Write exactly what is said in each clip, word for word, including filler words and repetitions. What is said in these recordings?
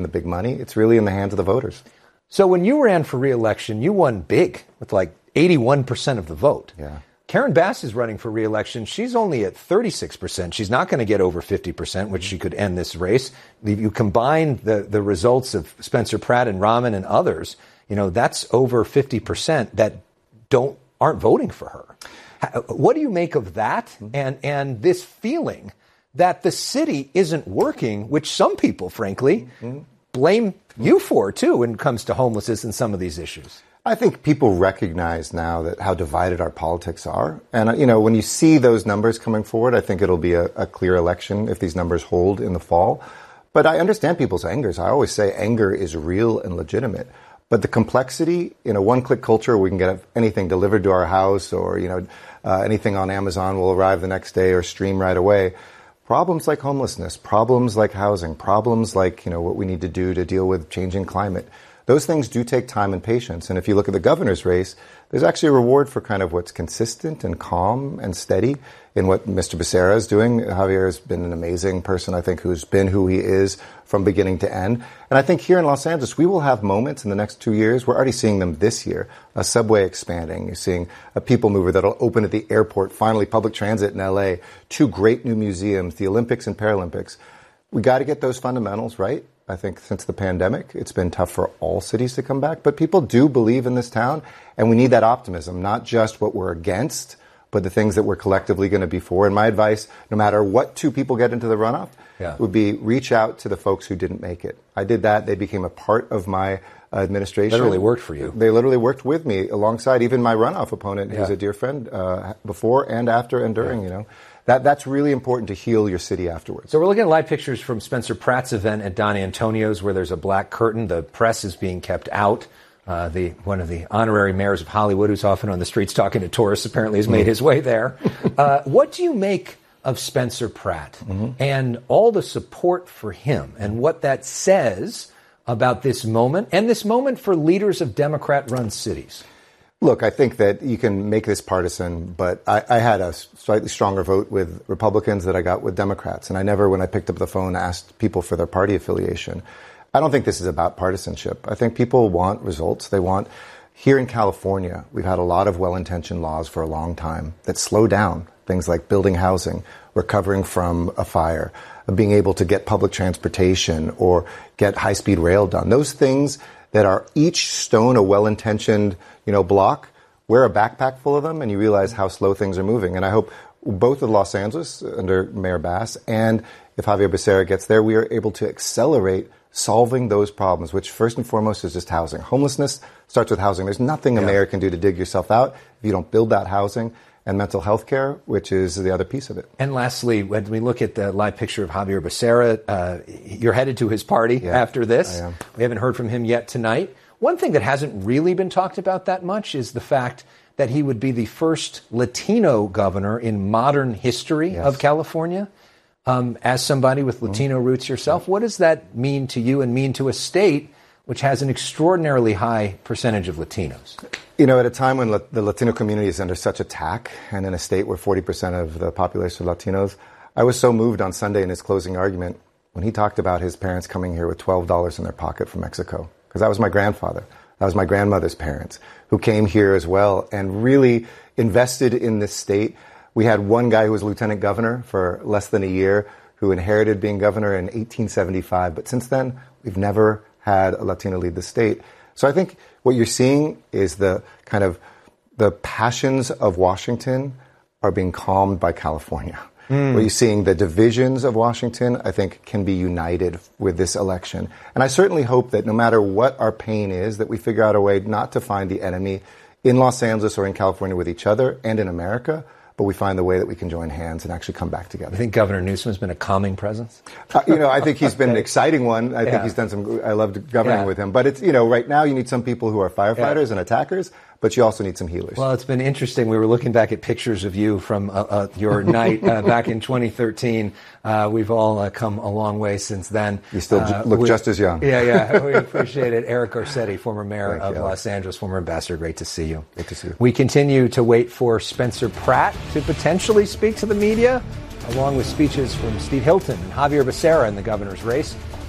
the big money. It's really in the hands of the voters. So when you ran for re-election, you won big with like eighty-one percent of the vote. Yeah. Karen Bass is running for re-election. She's only at thirty-six percent. She's not going to get over fifty percent, which she could end this race. You combine the, the results of Spencer Pratt and Rahman and others, you know, that's over fifty percent that don't aren't voting for her. What do you make of that and, and this feeling that the city isn't working, which some people, frankly, blame you for, too, when it comes to homelessness and some of these issues? I think people recognize now that how divided our politics are. And, you know, when you see those numbers coming forward, I think it'll be a, a clear election if these numbers hold in the fall. But I understand people's angers. I always say anger is real and legitimate. But the complexity in a one-click culture, we can get anything delivered to our house or, you know, uh, anything on Amazon will arrive the next day or stream right away. Problems like homelessness, problems like housing, problems like, you know, what we need to do to deal with changing climate. Those things do take time and patience. And if you look at the governor's race, there's actually a reward for kind of what's consistent and calm and steady in what Mister Becerra is doing. Javier has been an amazing person, I think, who's been who he is from beginning to end. And I think here in Los Angeles, we will have moments in the next two years. We're already seeing them this year. A subway expanding. You're seeing a people mover that'll open at the airport. Finally, public transit in L A. Two great new museums, the Olympics and Paralympics. We got to get those fundamentals right. I think since the pandemic, it's been tough for all cities to come back. But people do believe in this town, and we need that optimism, not just what we're against, but the things that we're collectively going to be for. And my advice, no matter what two people get into the runoff, yeah. would be reach out to the folks who didn't make it. I did that. They became a part of my administration. Literally worked for you. They literally worked with me alongside even my runoff opponent, yeah. who's a dear friend, uh, before and after and during, yeah. you know. That, that's really important to heal your city afterwards. So we're looking at live pictures from Spencer Pratt's event at Don Antonio's where there's a black curtain. The press is being kept out. Uh, the one of the honorary mayors of Hollywood, who's often on the streets talking to tourists, apparently has made his way there. uh, what do you make of Spencer Pratt mm-hmm. and all the support for him and what that says about this moment and this moment for leaders of Democrat-run cities? Look, I think that you can make this partisan, but I, I had a slightly stronger vote with Republicans that I got with Democrats. And I never, when I picked up the phone, asked people for their party affiliation. I don't think this is about partisanship. I think people want results. They want, here in California, we've had a lot of well-intentioned laws for a long time that slow down things like building housing, recovering from a fire, being able to get public transportation or get high-speed rail done. Those things that are each stone a well-intentioned, you know, block, wear a backpack full of them and you realize how slow things are moving. And I hope both of Los Angeles under Mayor Bass and if Javier Becerra gets there, we are able to accelerate solving those problems, which first and foremost is just housing. Homelessness starts with housing. There's nothing a yeah. mayor can do to dig yourself out if you don't build that housing. And mental health care, which is the other piece of it. And lastly, when we look at the live picture of Javier Becerra, uh, you're headed to his party yeah, after this. I am. We haven't heard from him yet tonight. One thing that hasn't really been talked about that much is the fact that he would be the first Latino governor in modern history yes. of California. Um, as somebody with Latino mm-hmm. roots yourself, what does that mean to you and mean to a state which has an extraordinarily high percentage of Latinos? You know, at a time when la- the Latino community is under such attack and in a state where forty percent of the population are Latinos, I was so moved on Sunday in his closing argument when he talked about his parents coming here with twelve dollars in their pocket from Mexico. Because that was my grandfather. That was my grandmother's parents who came here as well and really invested in this state. We had one guy who was lieutenant governor for less than a year who inherited being governor in eighteen seventy-five. But since then, we've never had a Latino lead the state. So I think what you're seeing is the kind of the passions of Washington are being calmed by California. Mm. What you're seeing, the divisions of Washington, I think, can be united with this election. And I certainly hope that no matter what our pain is, that we figure out a way not to find the enemy in Los Angeles or in California with each other and in America, but we find the way that we can join hands and actually come back together. I think Governor Newsom has been a calming presence. Uh, you know, I think he's been okay. an exciting one. I yeah. think he's done some, I loved governing yeah. with him. But it's, you know, right now you need some people who are firefighters yeah. and attackers, but you also need some healers. Well, it's been interesting. We were looking back at pictures of you from uh, uh, your night uh, back in twenty thirteen. Uh, we've all uh, come a long way since then. You still uh, look we, just as young. Yeah, yeah. We appreciate it. Eric Garcetti, former mayor Thank of you, Los Angeles, former ambassador. Great to see you. Great to see you. We continue to wait for Spencer Pratt to potentially speak to the media, along with speeches from Steve Hilton and Javier Becerra in the governor's race.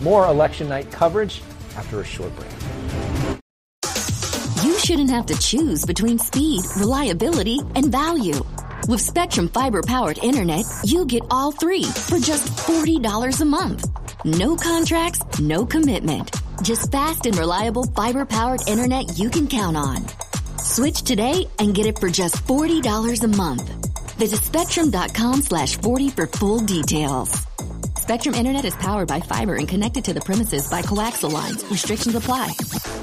More election night coverage after a short break. You shouldn't have to choose between speed, reliability, and value. With Spectrum Fiber-powered internet, you get all three for just forty dollars a month. No contracts, no commitment. Just fast and reliable fiber-powered internet you can count on. Switch today and get it for just forty dollars a month. Visit spectrum.com slash 40 for full details. Spectrum Internet is powered by fiber and connected to the premises by coaxial lines. Restrictions apply.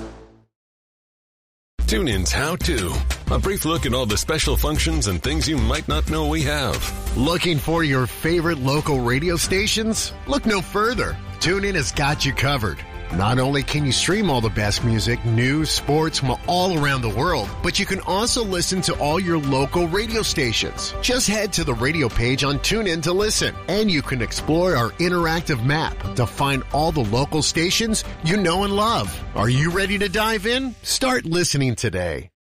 TuneIn's How To. A brief look at all the special functions and things you might not know we have. Looking for your favorite local radio stations? Look no further. TuneIn has got you covered. Not only can you stream all the best music, news, sports from all around the world, but you can also listen to all your local radio stations. Just head to the radio page on TuneIn to listen, and you can explore our interactive map to find all the local stations you know and love. Are you ready to dive in? Start listening today.